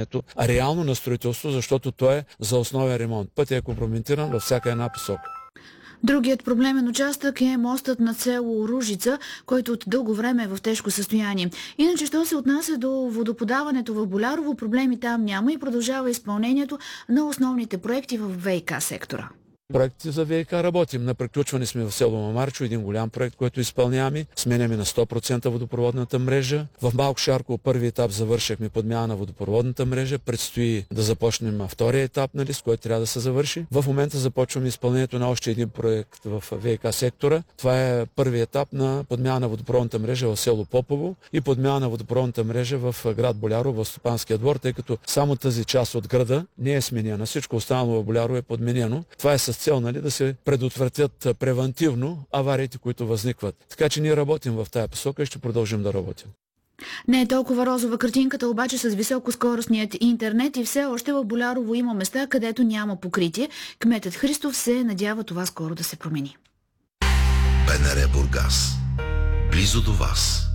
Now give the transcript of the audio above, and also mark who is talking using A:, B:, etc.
A: започването реално на строителство, защото то е за основен ремонт. Пътят е компрометиран във всяка една посока.
B: Другият проблемен участък е мостът на село Ружица, който от дълго време е в тежко състояние. Иначе, що се отнася до водоподаването в Болярово, проблеми там няма и продължава изпълнението на основните проекти в ВиК сектора.
A: Проекти за ВиК работим. На приключване сме в село Мамарчо, един голям проект, който изпълняваме. Сменяме на 100% водопроводната мрежа. В Малко Шарково първи етап завършихме подмяна на водопроводната мрежа. Предстои да започнем втория етап, с който трябва да се завърши. В момента започваме изпълнението на още един проект в ВиК сектора. Това е първи етап на подмяна на водопроводната мрежа в село Попово и подмяна на водопроводната мрежа в град Болярово, в Стопанския двор, тъй като само тази част от града не е сменена. Всичко останало в Болярово е подменено. Това е с цел да се предотвратят превантивно авариите, които възникват. Така че ние работим в тая посока и ще продължим да работим.
B: Не е толкова розова картинката, обаче с високоскоростният интернет и все още в Болярово има места, където няма покритие. Кметът Христов се надява това скоро да се промени.
C: БНР Бургас. Близо до вас.